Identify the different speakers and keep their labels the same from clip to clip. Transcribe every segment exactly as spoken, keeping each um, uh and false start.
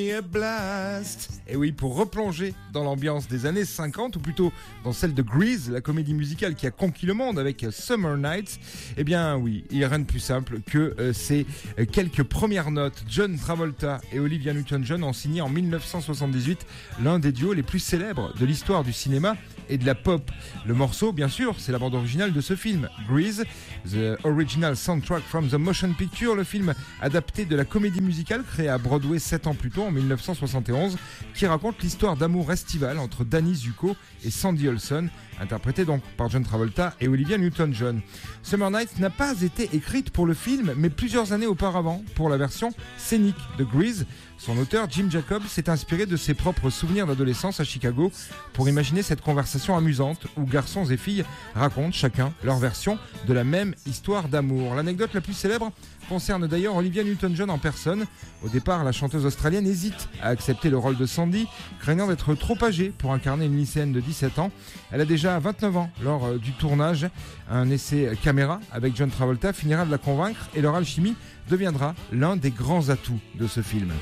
Speaker 1: A blast. Et oui, pour replonger dans l'ambiance des années cinquante, ou plutôt dans celle de Grease, la comédie musicale qui a conquis le monde avec Summer Nights, eh bien oui, il n'y a rien de plus simple que euh, ces euh, quelques premières notes. John Travolta et Olivia Newton-John ont signé en dix-neuf cent soixante-dix-huit l'un des duos les plus célèbres de l'histoire du cinéma et de la pop. Le morceau, bien sûr, c'est la bande originale de ce film, Grease, The Original Soundtrack from the Motion Picture, le film adapté de la comédie musicale créée à Broadway sept ans plus tôt, en dix-neuf cent soixante et onze, qui raconte l'histoire d'amour estival entre Danny Zuko et Sandy Olson, interprétée donc par John Travolta et Olivia Newton-John. Summer Nights n'a pas été écrite pour le film, mais plusieurs années auparavant, pour la version scénique de Grease. Son auteur, Jim Jacobs, s'est inspiré de ses propres souvenirs d'adolescence à Chicago pour imaginer cette conversation amusante où garçons et filles racontent chacun leur version de la même histoire d'amour. L'anecdote la plus célèbre concerne d'ailleurs Olivia Newton-John en personne. Au départ, la chanteuse australienne hésite à accepter le rôle de Sandy, craignant d'être trop âgée pour incarner une lycéenne de dix-sept ans. Elle a déjà vingt-neuf ans lors euh, du tournage. Un essai caméra avec John Travolta finira de la convaincre et leur alchimie deviendra l'un des grands atouts de ce film.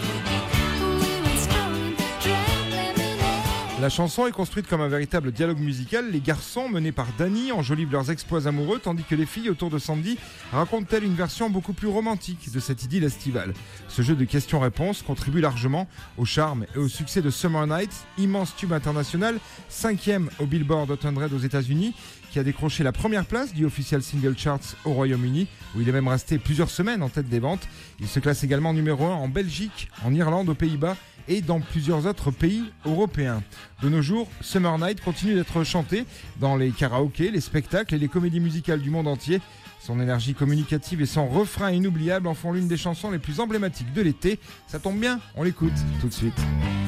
Speaker 1: La chanson est construite comme un véritable dialogue musical. Les garçons, menés par Danny, enjolivent leurs exploits amoureux, tandis que les filles autour de Sandy racontent elles une version beaucoup plus romantique de cette idylle estivale. Ce jeu de questions-réponses contribue largement au charme et au succès de Summer Nights, immense tube international, cinquième au Billboard Hot cent aux États-Unis, qui a décroché la première place du Official Single Charts au Royaume-Uni, où il est même resté plusieurs semaines en tête des ventes. Il se classe également numéro un en Belgique, en Irlande, aux Pays-Bas et dans plusieurs autres pays européens. De nos jours, Summer Night continue d'être chanté dans les karaokés, les spectacles et les comédies musicales du monde entier. Son énergie communicative et son refrain inoubliable en font l'une des chansons les plus emblématiques de l'été. Ça tombe bien, on l'écoute tout de suite.